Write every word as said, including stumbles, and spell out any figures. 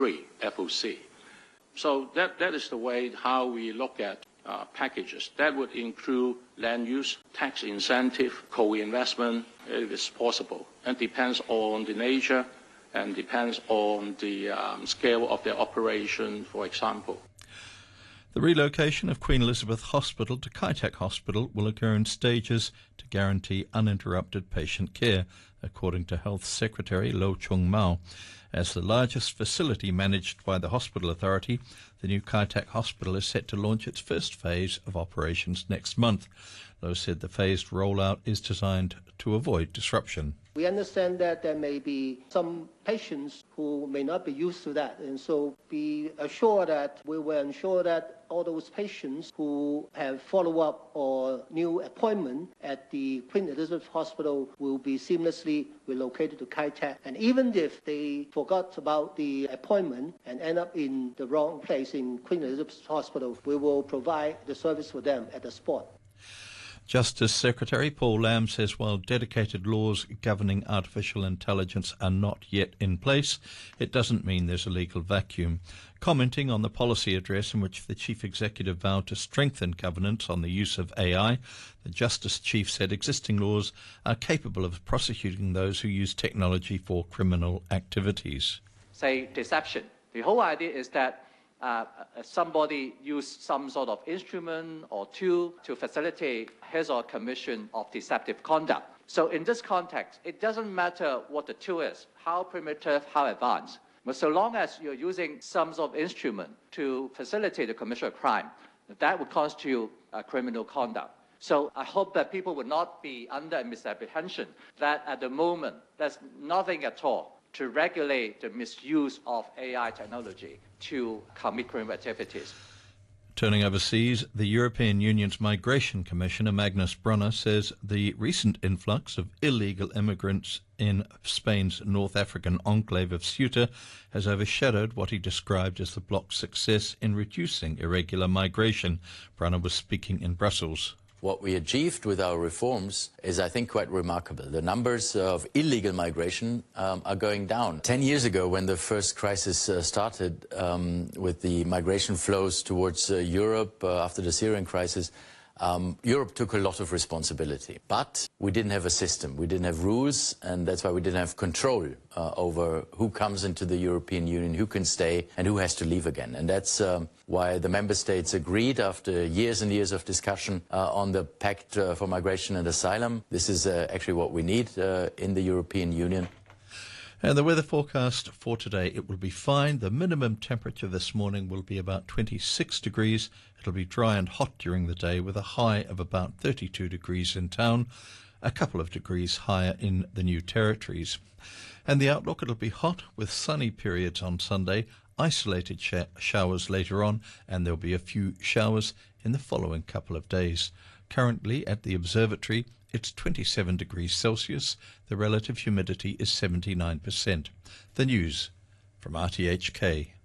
three, F O C. So that, that is the way how we look at uh, packages. That would include land use, tax incentive, co-investment, if it's possible. And depends on the nature and depends on the um, scale of the operation, for example. The relocation of Queen Elizabeth Hospital to Kai Tak Hospital will occur in stages to guarantee uninterrupted patient care, according to Health Secretary Lo Chung Mau. As the largest facility managed by the Hospital Authority, the new Kai Tak Hospital is set to launch its first phase of operations next month. Lo said the phased rollout is designed to avoid disruption. We understand that there may be some patients who may not be used to that, and so be assured that we will ensure that all those patients who have follow-up or new appointment at the Queen Elizabeth Hospital will be seamlessly relocated to Kai Tak. And even if they forgot about the appointment and end up in the wrong place in Queen Elizabeth Hospital, we will provide the service for them at the spot. Justice Secretary Paul Lam says while dedicated laws governing artificial intelligence are not yet in place, it doesn't mean there's a legal vacuum. Commenting on the policy address in which the Chief Executive vowed to strengthen governance on the use of A I, the Justice Chief said existing laws are capable of prosecuting those who use technology for criminal activities. Say deception. The whole idea is that Uh, somebody used some sort of instrument or tool to facilitate his or commission of deceptive conduct. So in this context, it doesn't matter what the tool is, how primitive, how advanced. But so long as you're using some sort of instrument to facilitate the commission of crime, that would constitute uh, criminal conduct. So I hope that people would not be under a misapprehension that at the moment there's nothing at all to regulate the misuse of A I technology to commit criminal activities. Turning overseas, the European Union's Migration Commissioner Magnus Brunner says the recent influx of illegal immigrants in Spain's North African enclave of Ceuta has overshadowed what he described as the bloc's success in reducing irregular migration. Brunner was speaking in Brussels. What we achieved with our reforms is, I think, quite remarkable. The numbers of illegal migration um, are going down. Ten years ago, when the first crisis uh, started um, with the migration flows towards uh, Europe uh, after the Syrian crisis, um, Europe took a lot of responsibility. But we didn't have a system, we didn't have rules, and that's why we didn't have control uh, over who comes into the European Union, who can stay, and who has to leave again. And that's um, why the member states agreed after years and years of discussion uh, on the Pact uh, for Migration and Asylum. This is uh, actually what we need uh, in the European Union. And the weather forecast for today, it will be fine. The minimum temperature this morning will be about twenty-six degrees. It'll be dry and hot during the day with a high of about thirty-two degrees in town, a couple of degrees higher in the New Territories. And the outlook, it'll be hot with sunny periods on Sunday, isolated sh- showers later on, and there'll be a few showers in the following couple of days. Currently at the observatory, it's twenty-seven degrees Celsius. The relative humidity is seventy-nine percent. The news from R T H K.